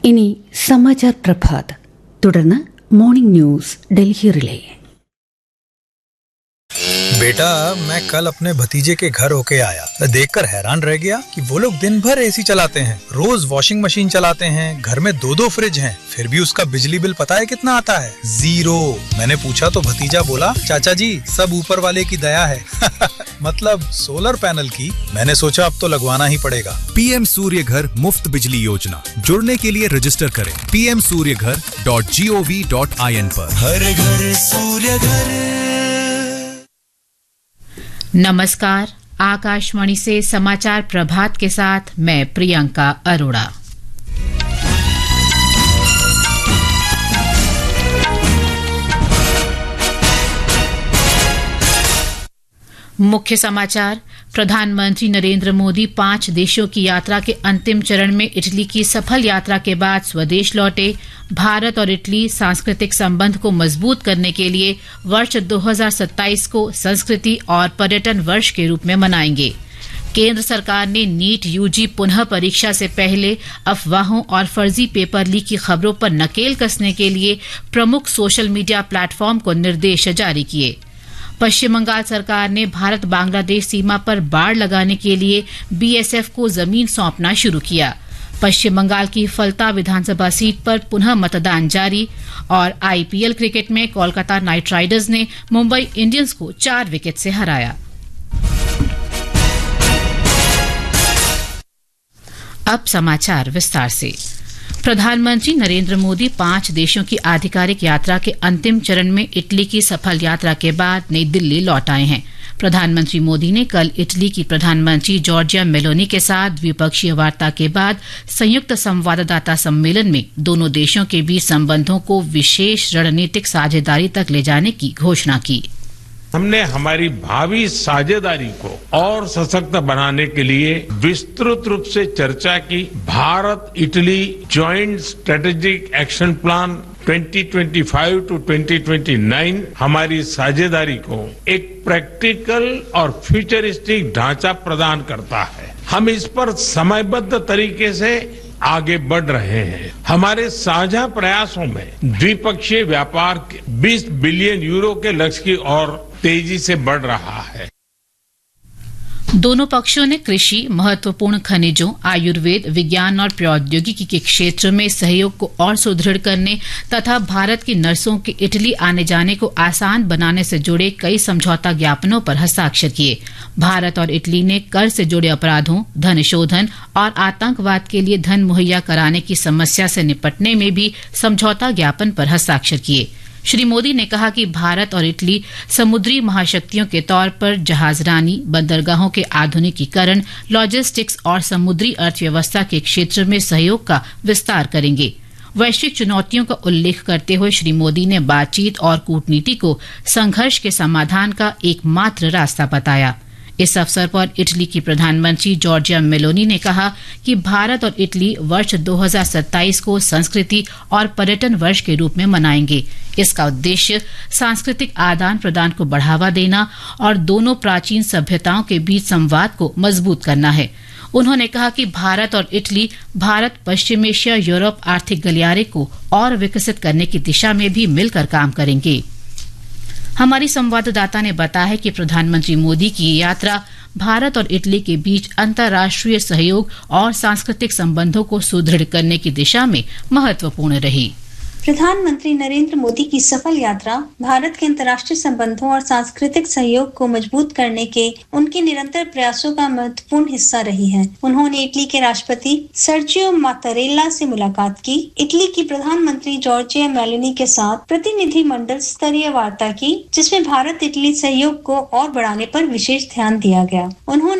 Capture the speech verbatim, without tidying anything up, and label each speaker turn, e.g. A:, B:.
A: ഇനി സമാചാർ പ്രഭാത്, തുടർന്ന് morning news Delhi relay.
B: बेटा, मैं कल अपने भतीजे के घर होके आया, मैं देखकर हैरान रह गया कि वो लोग दिन भर एसी चलाते हैं, रोज वॉशिंग मशीन चलाते हैं, घर में दो दो फ्रिज हैं, फिर भी उसका बिजली बिल पता है कितना आता है? जीरो। मैंने पूछा तो भतीजा बोला, चाचा जी सब ऊपर वाले की दया है। मतलब सोलर पैनल की। मैंने सोचा अब तो लगवाना ही पड़ेगा।
C: पीएम सूर्य घर मुफ्त बिजली योजना, जुड़ने के लिए रजिस्टर करें पी एम सूर्य घर dot G O V dot I N पर।
D: हर घर सूर्य घर।
E: नमस्कार, आकाशवाणी से समाचार प्रभात के साथ मैं प्रियंका अरोड़ा। मुख्य समाचार। प्रधानमंत्री नरेंद्र मोदी पांच देशों की यात्रा के अंतिम चरण में इटली की सफल यात्रा के बाद स्वदेश लौटे। भारत और इटली सांस्कृतिक संबंध को मजबूत करने के लिए वर्ष दो हज़ार सत्ताईस को संस्कृति और पर्यटन वर्ष के रूप में मनाएंगे। केंद्र सरकार ने नीट यूजी पुनः परीक्षा से पहले अफवाहों और फर्जी पेपर लीक की खबरों पर नकेल कसने के लिए प्रमुख सोशल मीडिया प्लेटफॉर्म को निर्देश जारी किए। पश्चिम बंगाल सरकार ने भारत बांग्लादेश सीमा पर बाड़ लगाने के लिए बीएसएफ को जमीन सौंपना शुरू किया। पश्चिम बंगाल की फलता विधानसभा सीट पर पुनः मतदान जारी। और आईपीएल क्रिकेट में कोलकाता नाइट राइडर्स ने मुंबई इंडियंस को चार विकेट से हराया। अब समाचार विस्तार से। प्रधानमंत्री नरेंद्र मोदी पांच देशों की आधिकारिक यात्रा के अंतिम चरण में इटली की सफल यात्रा के बाद नई दिल्ली लौट आए हैं। प्रधानमंत्री मोदी ने कल इटली की प्रधानमंत्री जॉर्जिया मेलोनी के साथ द्विपक्षीय वार्ता के बाद संयुक्त संवाददाता सम्मेलन में दोनों देशों के बीच संबंधों को विशेष रणनीतिक साझेदारी तक ले जाने की घोषणा की।
F: हमने हमारी भावी साझेदारी को और सशक्त बनाने के लिए विस्तृत रूप से चर्चा की। Bharat Italy joint strategic action plan दो हज़ार पच्चीस टू दो हज़ार उनतीस हमारी साझेदारी को एक प्रैक्टिकल और फ्यूचरिस्टिक ढांचा प्रदान करता है। हम इस पर समयबद्ध तरीके से आगे बढ़ रहे हैं। हमारे साझा प्रयासों में द्विपक्षीय व्यापार बीस बिलियन यूरो के लक्ष्य की ओर तेजी से बढ़ रहा है।
E: दोनों पक्षों ने कृषि, महत्वपूर्ण खनिजों, आयुर्वेद, विज्ञान और प्रौद्योगिकी के क्षेत्र में सहयोग को और सुदृढ़ करने तथा भारत की नर्सों के इटली आने जाने को आसान बनाने से जुड़े कई समझौता ज्ञापनों पर हस्ताक्षर किए। भारत और इटली ने कर से जुड़े अपराधों, धन शोधन और आतंकवाद के लिए धन मुहैया कराने की समस्या से निपटने में भी समझौता ज्ञापन पर हस्ताक्षर किए। श्री मोदी ने कहा कि भारत और इटली समुद्री महाशक्तियों के तौर पर जहाजरानी, बंदरगाहों के आधुनिकीकरण, लॉजिस्टिक्स और समुद्री अर्थव्यवस्था के क्षेत्र में सहयोग का विस्तार करेंगे। वैश्विक चुनौतियों का उल्लेख करते हुए श्री मोदी ने बातचीत और कूटनीति को संघर्ष के समाधान का एकमात्र रास्ता बताया। इस अवसर पर इटली की प्रधानमंत्री जॉर्जिया मेलोनी ने कहा कि भारत और इटली वर्ष दो हज़ार सत्ताईस को संस्कृति और पर्यटन वर्ष के रूप में मनाएंगे। इसका उद्देश्य सांस्कृतिक आदान प्रदान को बढ़ावा देना और दोनों प्राचीन सभ्यताओं के बीच संवाद को मजबूत करना है। उन्होंने कहा कि भारत और इटली भारत पश्चिम एशिया यूरोप आर्थिक गलियारे को और विकसित करने की दिशा में भी मिलकर काम करेंगे। हमारी संवाददाता ने बताया है कि प्रधानमंत्री मोदी की यात्रा भारत और इटली के बीच अंतर्राष्ट्रीय सहयोग और सांस्कृतिक संबंधों को सुदृढ़ करने की दिशा में महत्वपूर्ण रही।
G: प्रधानमंत्री नरेंद्र मोदी की सफल यात्रा भारत के अंतर्राष्ट्रीय संबंधों और सांस्कृतिक सहयोग को मजबूत करने के उनके निरंतर प्रयासों का महत्वपूर्ण हिस्सा रही है। उन्होंने इटली के राष्ट्रपति सर्जियो मात्तारेल्ला से मुलाकात की। इटली की प्रधानमंत्री जॉर्जिया मेलोनी के साथ प्रतिनिधि मंडल स्तरीय वार्ता की, जिसमें भारत इटली सहयोग को और बढ़ाने पर विशेष ध्यान दिया गया। उन्होंने